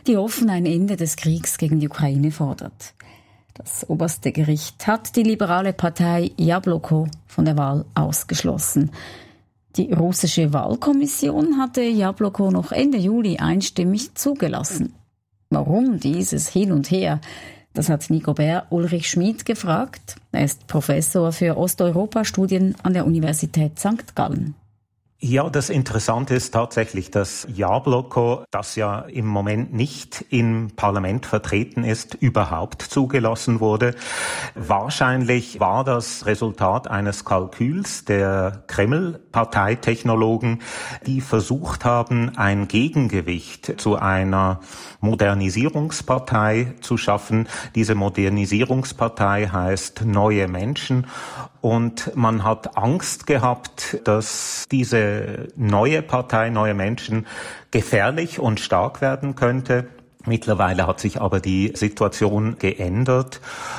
die offen ein Ende des Kriegs gegen die Ukraine fordert. Das oberste Gericht hat die liberale Partei Jabloko von der Wahl ausgeschlossen. Die russische Wahlkommission hatte Jabloko noch Ende Juli einstimmig zugelassen. Warum dieses Hin und Her? Das hat Nicobert Ulrich Schmid gefragt. Er ist Professor für Osteuropa-Studien an der Universität St. Gallen. Ja, das Interessante ist tatsächlich, dass Jabloko, das ja im Moment nicht im Parlament vertreten ist, überhaupt zugelassen wurde. Wahrscheinlich war das Resultat eines Kalküls der Kreml-Parteitechnologen, die versucht haben, ein Gegengewicht zu einer Modernisierungspartei zu schaffen. Diese Modernisierungspartei heißt Neue Menschen. Und man hat Angst gehabt, dass diese neue Partei, Neue Menschen, gefährlich und stark werden könnte. Mittlerweile hat sich aber die Situation geändert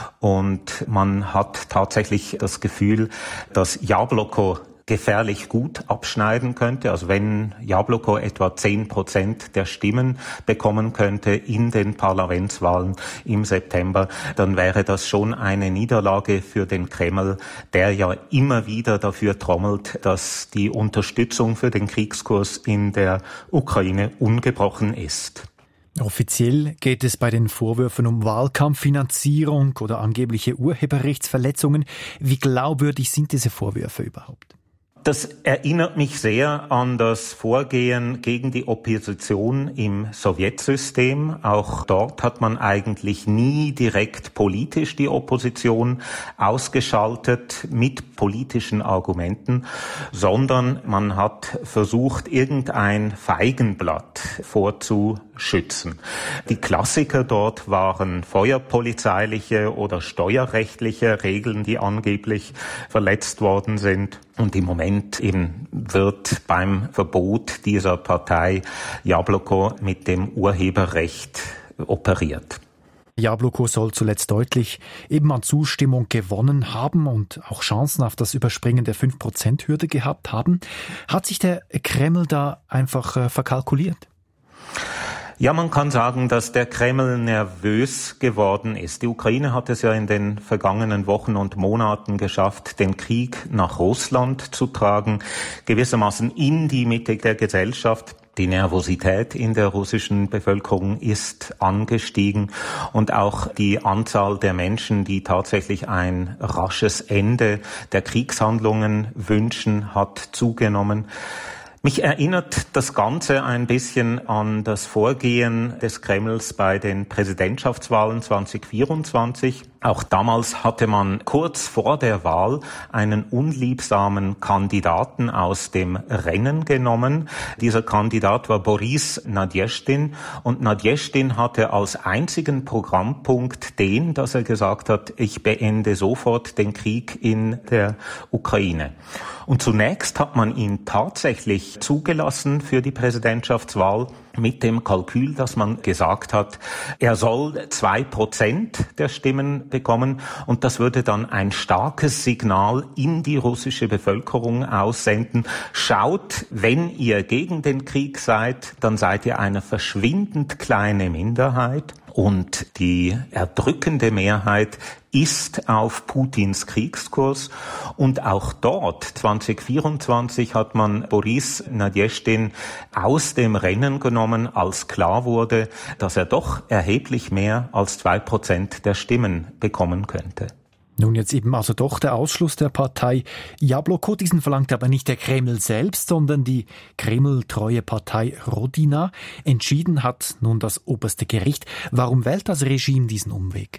und man hat tatsächlich das Gefühl, dass Jabloko gefährlich gut abschneiden könnte. Also wenn Jabloko etwa 10% der Stimmen bekommen könnte in den Parlamentswahlen im September, dann wäre das schon eine Niederlage für den Kreml, der ja immer wieder dafür trommelt, dass die Unterstützung für den Kriegskurs in der Ukraine ungebrochen ist. Offiziell geht es bei den Vorwürfen um Wahlkampffinanzierung oder angebliche Urheberrechtsverletzungen. Wie glaubwürdig sind diese Vorwürfe überhaupt? Das erinnert mich sehr an das Vorgehen gegen die Opposition im Sowjetsystem. Auch dort hat man eigentlich nie direkt politisch die Opposition ausgeschaltet mit politischen Argumenten, sondern man hat versucht, irgendein Feigenblatt vorzuschützen. Die Klassiker dort waren feuerpolizeiliche oder steuerrechtliche Regeln, die angeblich verletzt worden sind. Und im Moment eben wird beim Verbot dieser Partei Jabloko mit dem Urheberrecht operiert. Jabloko soll zuletzt deutlich eben an Zustimmung gewonnen haben und auch Chancen auf das Überspringen der 5%-Hürde gehabt haben. Hat sich der Kreml da einfach verkalkuliert? Ja, man kann sagen, dass der Kreml nervös geworden ist. Die Ukraine hat es ja in den vergangenen Wochen und Monaten geschafft, den Krieg nach Russland zu tragen, gewissermaßen in die Mitte der Gesellschaft. Die Nervosität in der russischen Bevölkerung ist angestiegen und auch die Anzahl der Menschen, die tatsächlich ein rasches Ende der Kriegshandlungen wünschen, hat zugenommen. Mich erinnert das Ganze ein bisschen an das Vorgehen des Kremls bei den Präsidentschaftswahlen 2024. Auch damals hatte man kurz vor der Wahl einen unliebsamen Kandidaten aus dem Rennen genommen. Dieser Kandidat war Boris Nadjezdin und Nadjezdin hatte als einzigen Programmpunkt den, dass er gesagt hat, ich beende sofort den Krieg in der Ukraine. Und zunächst hat man ihn tatsächlich zugelassen für die Präsidentschaftswahl mit dem Kalkül, dass man gesagt hat, er soll 2% der Stimmen bekommen und das würde dann ein starkes Signal in die russische Bevölkerung aussenden. Schaut, wenn ihr gegen den Krieg seid, dann seid ihr eine verschwindend kleine Minderheit. Und die erdrückende Mehrheit ist auf Putins Kriegskurs. Und auch dort, 2024, hat man Boris Nadjezdin aus dem Rennen genommen, als klar wurde, dass er doch erheblich mehr als 2% der Stimmen bekommen könnte. Nun jetzt eben also doch der Ausschluss der Partei Jabloko. Diesen verlangt aber nicht der Kreml selbst, sondern die Kreml-treue Partei Rodina. Entschieden hat nun das oberste Gericht. Warum wählt das Regime diesen Umweg?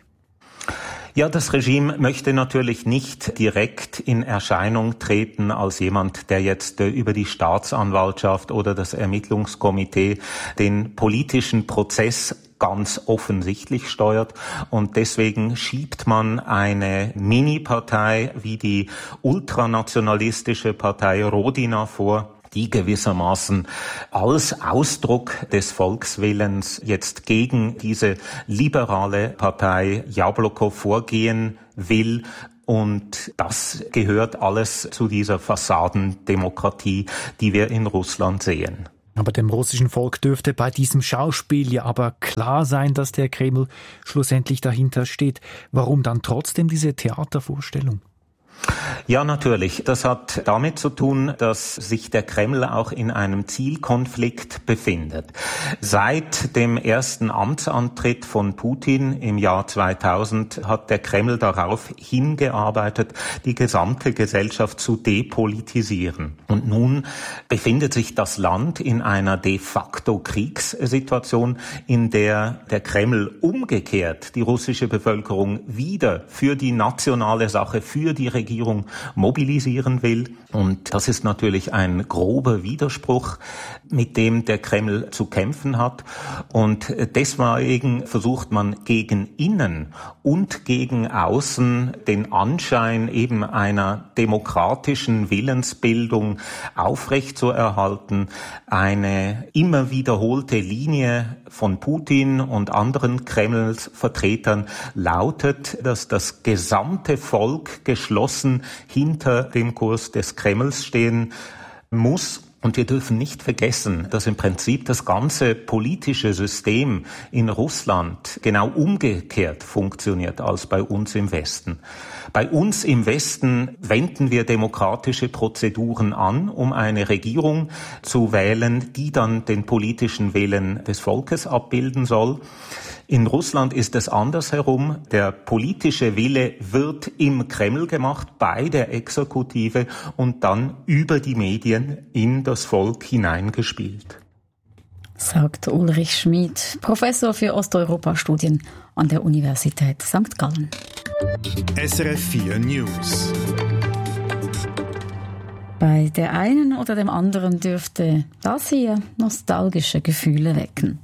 Ja, das Regime möchte natürlich nicht direkt in Erscheinung treten als jemand, der jetzt über die Staatsanwaltschaft oder das Ermittlungskomitee den politischen Prozess ganz offensichtlich steuert und deswegen schiebt man eine Mini-Partei wie die ultranationalistische Partei Rodina vor, die gewissermaßen als Ausdruck des Volkswillens jetzt gegen diese liberale Partei Jabloko vorgehen will. Und das gehört alles zu dieser Fassadendemokratie, die wir in Russland sehen. Aber dem russischen Volk dürfte bei diesem Schauspiel ja aber klar sein, dass der Kreml schlussendlich dahinter steht. Warum dann trotzdem diese Theatervorstellung? Ja, natürlich. Das hat damit zu tun, dass sich der Kreml auch in einem Zielkonflikt befindet. Seit dem ersten Amtsantritt von Putin im Jahr 2000 hat der Kreml darauf hingearbeitet, die gesamte Gesellschaft zu depolitisieren. Und nun befindet sich das Land in einer de facto Kriegssituation, in der der Kreml umgekehrt die russische Bevölkerung wieder für die nationale Sache, für die Regierung mobilisieren will. Und das ist natürlich ein grober Widerspruch, mit dem der Kreml zu kämpfen hat. Und deswegen versucht man gegen innen und gegen außen den Anschein eben einer demokratischen Willensbildung aufrechtzuerhalten. Eine immer wiederholte Linie von Putin und anderen Kremls-Vertretern lautet, dass das gesamte Volk geschlossen hinter dem Kurs des Kremls stehen muss. Und wir dürfen nicht vergessen, dass im Prinzip das ganze politische System in Russland genau umgekehrt funktioniert als bei uns im Westen. Bei uns im Westen wenden wir demokratische Prozeduren an, um eine Regierung zu wählen, die dann den politischen Willen des Volkes abbilden soll. In Russland ist es andersherum. Der politische Wille wird im Kreml gemacht, bei der Exekutive und dann über die Medien in das Volk hineingespielt. Sagt Ulrich Schmid, Professor für Osteuropa-Studien an der Universität St. Gallen. SRF 4 News. Bei der einen oder dem anderen dürfte das hier nostalgische Gefühle wecken.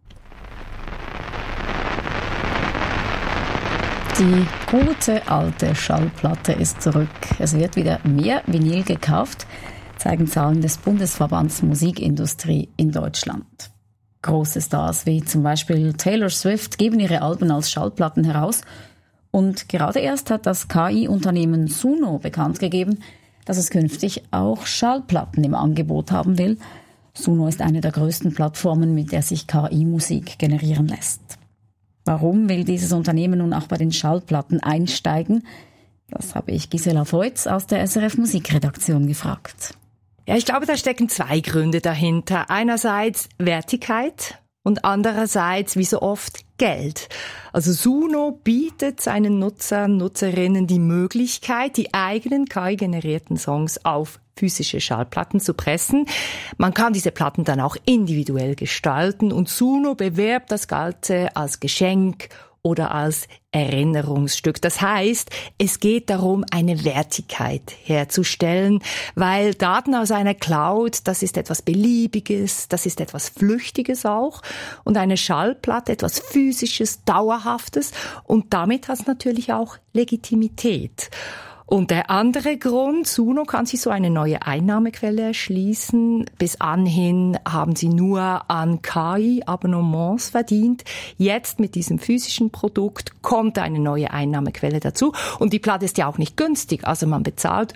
Die gute alte Schallplatte ist zurück. Es wird wieder mehr Vinyl gekauft, zeigen Zahlen des Bundesverbands Musikindustrie in Deutschland. Große Stars wie zum Beispiel Taylor Swift geben ihre Alben als Schallplatten heraus. Und gerade erst hat das KI-Unternehmen Suno bekannt gegeben, dass es künftig auch Schallplatten im Angebot haben will. Suno ist eine der größten Plattformen, mit der sich KI-Musik generieren lässt. Warum will dieses Unternehmen nun auch bei den Schallplatten einsteigen? Das habe ich Gisela Feutz aus der SRF Musikredaktion gefragt. Ja, ich glaube, da stecken zwei Gründe dahinter. Einerseits Wertigkeit und andererseits, wie so oft, Geld. Also Suno bietet seinen Nutzern, Nutzerinnen die Möglichkeit, die eigenen KI-generierten Songs auf physische Schallplatten zu pressen. Man kann diese Platten dann auch individuell gestalten und Suno bewerbt das Ganze als Geschenk oder als Erinnerungsstück. Das heißt, es geht darum, eine Wertigkeit herzustellen, weil Daten aus einer Cloud, das ist etwas Beliebiges, das ist etwas Flüchtiges auch und eine Schallplatte etwas Physisches, Dauerhaftes und damit hat es natürlich auch Legitimität. Und der andere Grund, Suno kann sich so eine neue Einnahmequelle erschließen. Bis anhin haben sie nur an KI-Abonnements verdient. Jetzt mit diesem physischen Produkt kommt eine neue Einnahmequelle dazu. Und die Platte ist ja auch nicht günstig. Also man bezahlt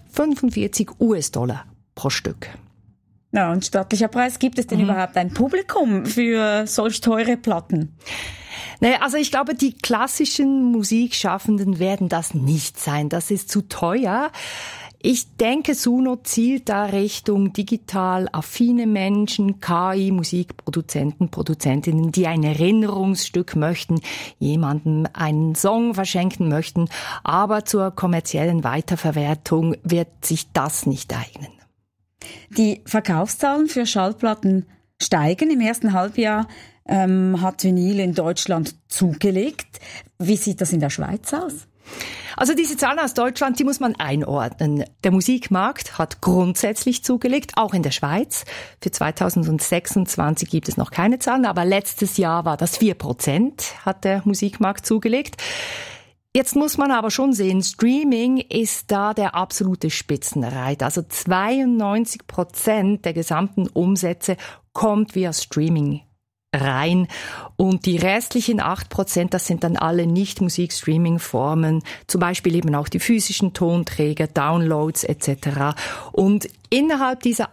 $45 pro Stück. Ja, und stattlicher Preis, gibt es denn überhaupt ein Publikum für solch teure Platten? Naja, also ich glaube, die klassischen Musikschaffenden werden das nicht sein. Das ist zu teuer. Ich denke, Suno zielt da Richtung digital affine Menschen, KI, Musikproduzenten, Produzentinnen, die ein Erinnerungsstück möchten, jemandem einen Song verschenken möchten, aber zur kommerziellen Weiterverwertung wird sich das nicht eignen. Die Verkaufszahlen für Schallplatten steigen. Im ersten Halbjahr hat Vinyl in Deutschland zugelegt. Wie sieht das in der Schweiz aus? Also diese Zahlen aus Deutschland, die muss man einordnen. Der Musikmarkt hat grundsätzlich zugelegt, auch in der Schweiz. Für 2026 gibt es noch keine Zahlen, aber letztes Jahr war das 4%, hat der Musikmarkt zugelegt. Jetzt muss man aber schon sehen, Streaming ist da der absolute Spitzenreiter. Also 92% der gesamten Umsätze kommt via Streaming rein. Und die restlichen 8%, das sind dann alle Nicht-Musik-Streaming-Formen, zum Beispiel eben auch die physischen Tonträger, Downloads etc. Und innerhalb dieser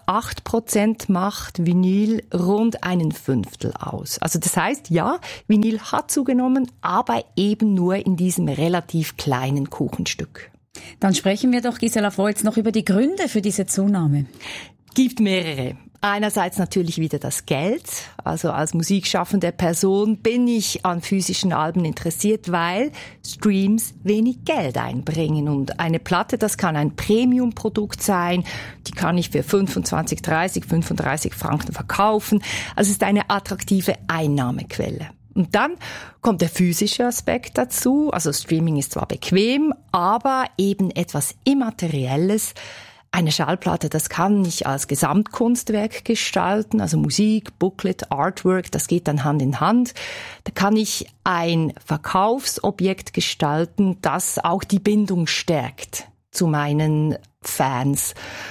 8% macht Vinyl rund 1/5 aus. Also das heißt, ja, Vinyl hat zugenommen, aber eben nur in diesem relativ kleinen Kuchenstück. Dann sprechen wir doch, Gisela Freutz, noch über die Gründe für diese Zunahme. Gibt mehrere. Einerseits natürlich wieder das Geld. Also als musikschaffende Person bin ich an physischen Alben interessiert, weil Streams wenig Geld einbringen. Und eine Platte, das kann ein Premium-Produkt sein. Die kann ich für 25, 30, 35 Franken verkaufen. Also es ist eine attraktive Einnahmequelle. Und dann kommt der physische Aspekt dazu. Also Streaming ist zwar bequem, aber eben etwas Immaterielles. Eine Schallplatte, das kann ich als Gesamtkunstwerk gestalten, also Musik, Booklet, Artwork, das geht dann Hand in Hand. Da kann ich ein Verkaufsobjekt gestalten, das auch die Bindung stärkt zu meinen Fans.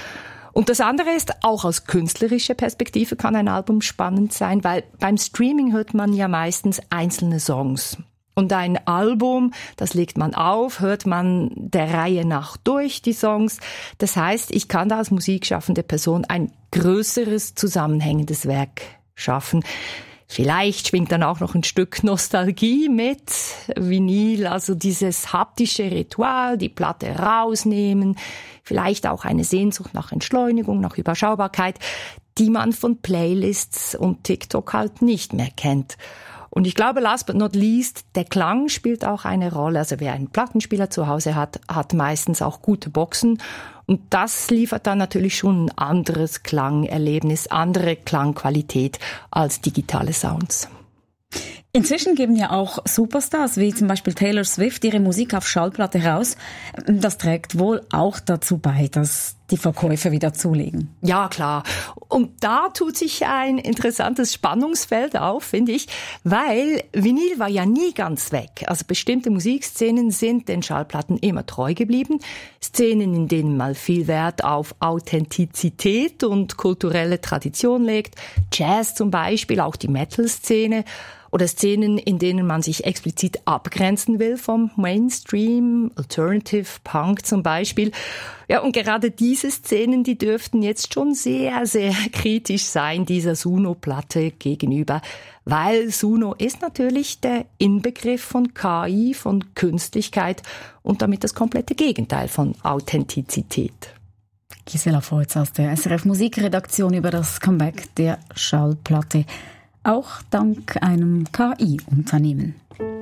Und das andere ist, auch aus künstlerischer Perspektive kann ein Album spannend sein, weil beim Streaming hört man ja meistens einzelne Songs. Und ein Album, das legt man auf, hört man der Reihe nach durch, die Songs. Das heißt, ich kann da als musikschaffende Person ein größeres, zusammenhängendes Werk schaffen. Vielleicht schwingt dann auch noch ein Stück Nostalgie mit, Vinyl, also dieses haptische Ritual, die Platte rausnehmen, vielleicht auch eine Sehnsucht nach Entschleunigung, nach Überschaubarkeit, die man von Playlists und TikTok halt nicht mehr kennt. Und ich glaube, last but not least, der Klang spielt auch eine Rolle. Also wer einen Plattenspieler zu Hause hat, hat meistens auch gute Boxen. Und das liefert dann natürlich schon ein anderes Klangerlebnis, andere Klangqualität als digitale Sounds. Inzwischen geben ja auch Superstars wie zum Beispiel Taylor Swift ihre Musik auf Schallplatte raus. Das trägt wohl auch dazu bei, dass die Verkäufe wieder zulegen. Ja, klar. Und da tut sich ein interessantes Spannungsfeld auf, finde ich, weil Vinyl war ja nie ganz weg. Also bestimmte Musikszenen sind den Schallplatten immer treu geblieben. Szenen, in denen man viel Wert auf Authentizität und kulturelle Tradition legt. Jazz zum Beispiel, auch die Metal-Szene. Oder Szenen, in denen man sich explizit abgrenzen will vom Mainstream, Alternative, Punk zum Beispiel. Ja, und gerade diese Szenen, die dürften jetzt schon sehr, sehr kritisch sein, dieser Suno-Platte gegenüber. Weil Suno ist natürlich der Inbegriff von KI, von Künstlichkeit und damit das komplette Gegenteil von Authentizität. Gisela Freutz aus der SRF Musikredaktion über das Comeback der Schallplatte. Auch dank einem KI-Unternehmen.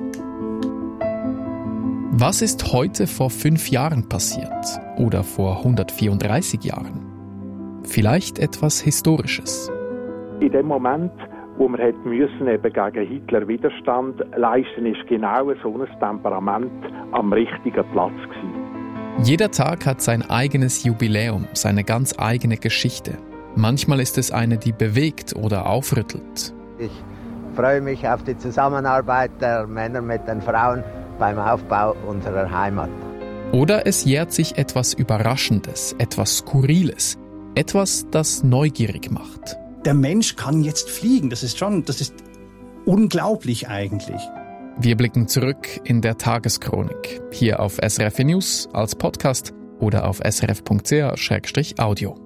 Was ist heute vor 5 Jahren passiert? Oder vor 134 Jahren? Vielleicht etwas Historisches. In dem Moment, wo man hätte müssen, eben gegen Hitler Widerstand leisten, ist genau so ein Temperament am richtigen Platz gewesen. Jeder Tag hat sein eigenes Jubiläum, seine ganz eigene Geschichte. Manchmal ist es eine, die bewegt oder aufrüttelt. Ich freue mich auf die Zusammenarbeit der Männer mit den Frauen beim Aufbau unserer Heimat. Oder es jährt sich etwas Überraschendes, etwas Skurriles, etwas, das neugierig macht. Der Mensch kann jetzt fliegen, das ist unglaublich eigentlich. Wir blicken zurück in der Tageschronik, hier auf SRF News als Podcast oder auf srf.ch/audio.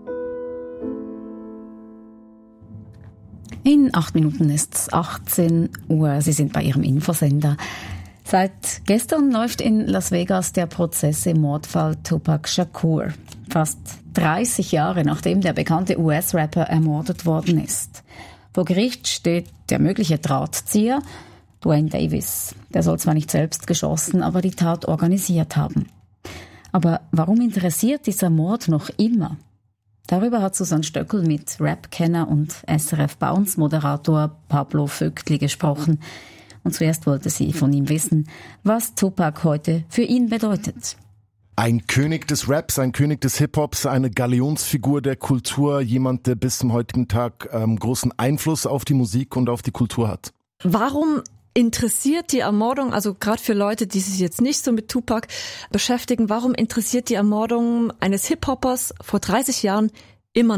In 8 Minuten ist es 18 Uhr. Sie sind bei Ihrem Infosender. Seit gestern läuft in Las Vegas der Prozess im Mordfall Tupac Shakur. Fast 30 Jahre nachdem der bekannte US-Rapper ermordet worden ist. Vor Gericht steht der mögliche Drahtzieher, Duane Davis. Der soll zwar nicht selbst geschossen, aber die Tat organisiert haben. Aber warum interessiert dieser Mord noch immer? Darüber hat Susanne Stöckel mit Rap-Kenner und SRF-Bounce-Moderator Pablo Vögtli gesprochen. Und zuerst wollte sie von ihm wissen, was Tupac heute für ihn bedeutet. Ein König des Raps, ein König des Hip-Hops, eine Galionsfigur der Kultur, jemand, der bis zum heutigen Tag großen Einfluss auf die Musik und auf die Kultur hat. Warum interessiert die Ermordung, also gerade für Leute, die sich jetzt nicht so mit Tupac beschäftigen, warum interessiert die Ermordung eines Hip-Hoppers vor 30 Jahren immer noch?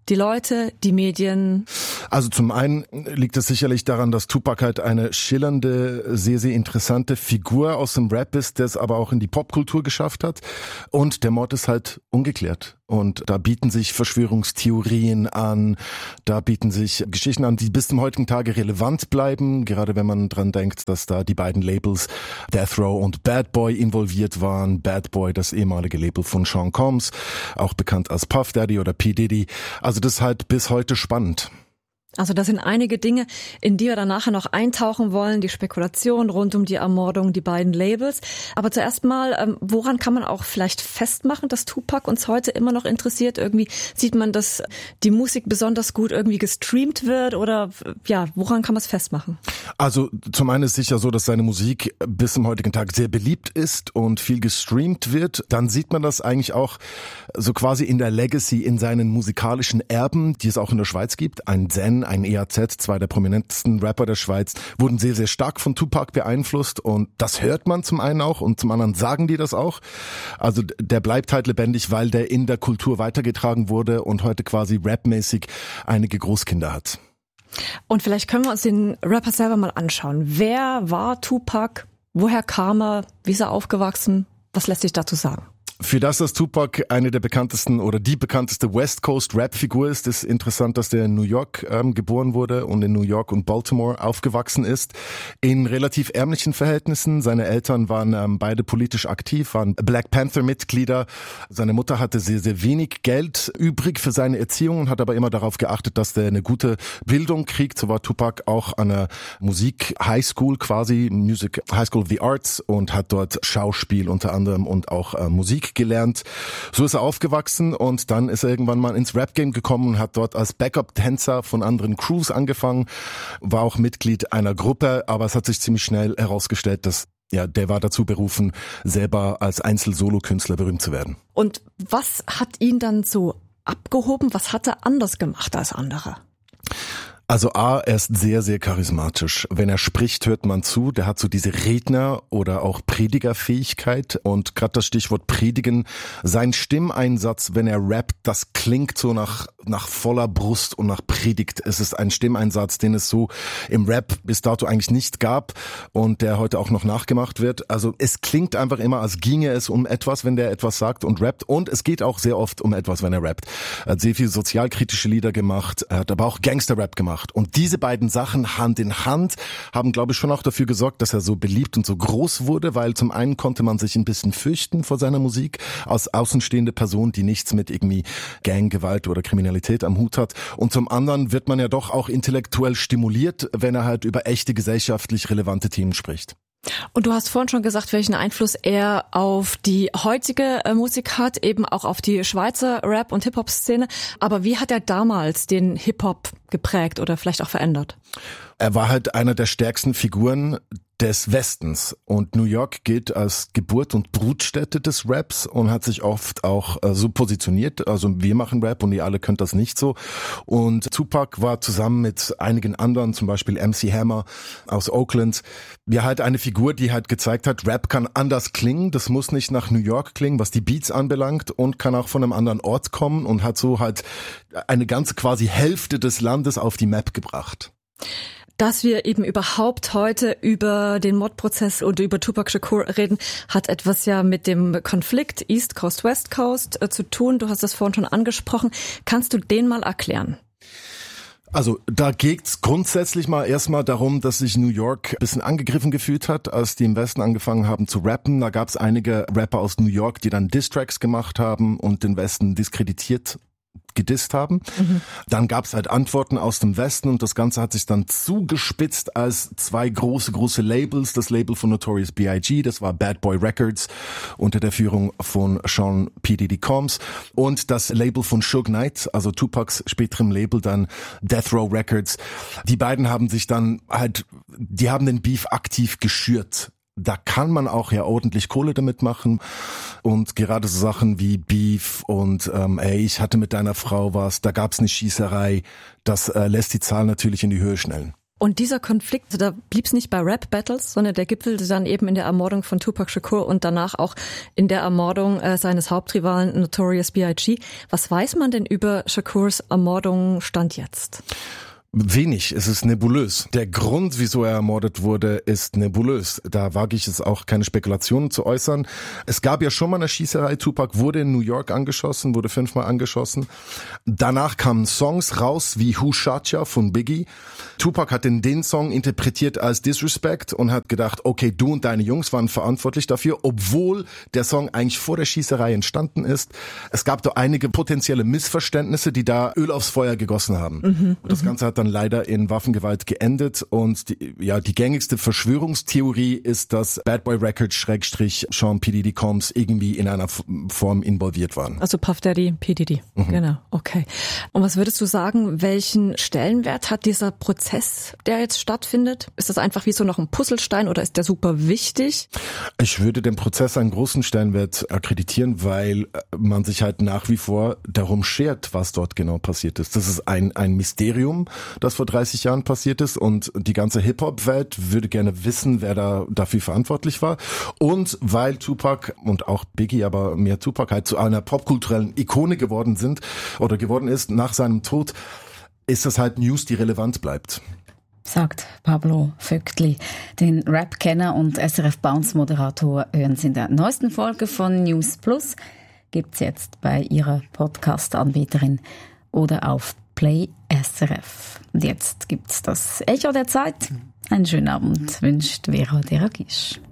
Die Leute, die Medien? Also zum einen liegt es sicherlich daran, dass Tupac halt eine schillernde, sehr, sehr interessante Figur aus dem Rap ist, der es aber auch in die Popkultur geschafft hat. Und der Mord ist halt ungeklärt. Und da bieten sich Verschwörungstheorien an, da bieten sich Geschichten an, die bis zum heutigen Tage relevant bleiben, gerade wenn man dran denkt, dass da die beiden Labels Death Row und Bad Boy involviert waren. Bad Boy, das ehemalige Label von Sean Combs, auch bekannt als Puff Daddy oder P. Diddy. Also das ist halt bis heute spannend. Also das sind einige Dinge, in die wir dann nachher noch eintauchen wollen, die Spekulation rund um die Ermordung, die beiden Labels. Aber zuerst mal, woran kann man auch vielleicht festmachen, dass Tupac uns heute immer noch interessiert? Irgendwie sieht man, dass die Musik besonders gut irgendwie gestreamt wird oder ja, woran kann man es festmachen? Also zum einen ist sicher so, dass seine Musik bis zum heutigen Tag sehr beliebt ist und viel gestreamt wird. Dann sieht man das eigentlich auch so quasi in der Legacy, in seinen musikalischen Erben, die es auch in der Schweiz gibt. Ein Zen, ein EAZ, zwei der prominentesten Rapper der Schweiz, wurden sehr, sehr stark von Tupac beeinflusst und das hört man zum einen auch und zum anderen sagen die das auch. Also der bleibt halt lebendig, weil der in der Kultur weitergetragen wurde und heute quasi rapmäßig einige Großkinder hat. Und vielleicht können wir uns den Rapper selber mal anschauen. Wer war Tupac? Woher kam er? Wie ist er aufgewachsen? Was lässt sich dazu sagen? Für das, dass Tupac eine der bekanntesten oder die bekannteste West Coast Rap-Figur ist interessant, dass der in New York geboren wurde und in New York und Baltimore aufgewachsen ist. In relativ ärmlichen Verhältnissen. Seine Eltern waren beide politisch aktiv, waren Black Panther-Mitglieder. Seine Mutter hatte sehr, sehr wenig Geld übrig für seine Erziehung und hat aber immer darauf geachtet, dass der eine gute Bildung kriegt. So war Tupac auch an einer Musik-Highschool quasi, Music High School of the Arts und hat dort Schauspiel unter anderem und auch Musik gelernt. So ist er aufgewachsen und dann ist er irgendwann mal ins Rap-Game gekommen und hat dort als Backup-Tänzer von anderen Crews angefangen, war auch Mitglied einer Gruppe, aber es hat sich ziemlich schnell herausgestellt, dass der war dazu berufen, selber als Einzel-Solo-Künstler berühmt zu werden. Und was hat ihn dann so abgehoben? Was hat er anders gemacht als andere? Also A, er ist sehr, sehr charismatisch. Wenn er spricht, hört man zu. Der hat so diese Redner- oder auch Predigerfähigkeit. Und gerade das Stichwort Predigen, sein Stimmeinsatz, wenn er rappt, das klingt so nach voller Brust und nach Predigt. Es ist ein Stimmeinsatz, den es so im Rap bis dato eigentlich nicht gab und der heute auch noch nachgemacht wird. Also es klingt einfach immer, als ginge es um etwas, wenn der etwas sagt und rappt. Und es geht auch sehr oft um etwas, wenn er rappt. Er hat sehr viel sozialkritische Lieder gemacht, er hat aber auch Gangster-Rap gemacht. Und diese beiden Sachen Hand in Hand haben, glaube ich, schon auch dafür gesorgt, dass er so beliebt und so groß wurde, weil zum einen konnte man sich ein bisschen fürchten vor seiner Musik als außenstehende Person, die nichts mit irgendwie Ganggewalt oder Kriminalität am Hut hat. Und zum anderen wird man ja doch auch intellektuell stimuliert, wenn er halt über echte gesellschaftlich relevante Themen spricht. Und du hast vorhin schon gesagt, welchen Einfluss er auf die heutige Musik hat, eben auch auf die Schweizer Rap- und Hip-Hop-Szene. Aber wie hat er damals den Hip-Hop geprägt oder vielleicht auch verändert? Er war halt einer der stärksten Figuren des Westens und New York gilt als Geburt- und Brutstätte des Raps und hat sich oft auch so positioniert, also wir machen Rap und ihr alle könnt das nicht so. Und Tupac war zusammen mit einigen anderen, zum Beispiel MC Hammer aus Oakland, halt eine Figur, die halt gezeigt hat, Rap kann anders klingen, das muss nicht nach New York klingen, was die Beats anbelangt und kann auch von einem anderen Ort kommen und hat so halt eine ganze quasi Hälfte des Landes auf die Map gebracht. Dass wir eben überhaupt heute über den Mordprozess und über Tupac Shakur reden, hat etwas ja mit dem Konflikt East Coast, West Coast zu tun. Du hast das vorhin schon angesprochen. Kannst du den mal erklären? Also da geht's grundsätzlich mal erstmal darum, dass sich New York ein bisschen angegriffen gefühlt hat, als die im Westen angefangen haben zu rappen. Da gab's einige Rapper aus New York, die dann Diss-Tracks gemacht haben und den Westen gedisst haben. Dann gab's halt Antworten aus dem Westen und das Ganze hat sich dann zugespitzt als zwei große Labels. Das Label von Notorious B.I.G., das war Bad Boy Records unter der Führung von Sean P. Diddy Combs und das Label von Suge Knight, also Tupacs späterem Label dann Death Row Records. Die beiden haben sich dann die haben den Beef aktiv geschürt. Da kann man auch ja ordentlich Kohle damit machen und gerade so Sachen wie Beef und ich hatte mit deiner Frau was, da gab's eine Schießerei, das lässt die Zahl natürlich in die Höhe schnellen. Und dieser Konflikt, da blieb es nicht bei Rap-Battles, sondern der gipfelte dann eben in der Ermordung von Tupac Shakur und danach auch in der Ermordung seines Hauptrivalen Notorious B.I.G. Was weiß man denn über Shakurs Ermordung Stand jetzt? Wenig, es ist nebulös. Der Grund, wieso er ermordet wurde, ist nebulös. Da wage ich es auch, keine Spekulationen zu äußern. Es gab ja schon mal eine Schießerei. Tupac wurde in New York angeschossen, wurde 5-mal angeschossen. Danach kamen Songs raus wie Who Shot Ya von Biggie. Tupac hat den Song interpretiert als Disrespect und hat gedacht, okay, du und deine Jungs waren verantwortlich dafür, obwohl der Song eigentlich vor der Schießerei entstanden ist. Es gab da einige potenzielle Missverständnisse, die da Öl aufs Feuer gegossen haben. Und das Ganze hat dann leider in Waffengewalt geendet und die gängigste Verschwörungstheorie ist, dass Bad Boy Records / Sean P. Diddy Combs irgendwie in einer Form involviert waren. Also Puff Daddy, P. Diddy, genau, okay. Und was würdest du sagen, welchen Stellenwert hat dieser Prozess, der jetzt stattfindet? Ist das einfach wie so noch ein Puzzlestein oder ist der super wichtig? Ich würde dem Prozess einen großen Stellenwert akkreditieren, weil man sich halt nach wie vor darum schert, was dort genau passiert ist. Das ist ein Mysterium, das vor 30 Jahren passiert ist und die ganze Hip-Hop-Welt würde gerne wissen, wer da dafür verantwortlich war. Und weil Tupac und auch Biggie, aber mehr Tupac halt zu einer popkulturellen Ikone geworden ist nach seinem Tod, ist das halt News, die relevant bleibt. Sagt Pablo Vögtli. Den Rap-Kenner und SRF-Bounce-Moderator hören Sie in der neuesten Folge von News Plus. Gibt's jetzt bei Ihrer Podcast-Anbieterin oder auf Play SRF. Und jetzt gibt's das Echo der Zeit. Einen schönen Abend wünscht Vera Deragisch.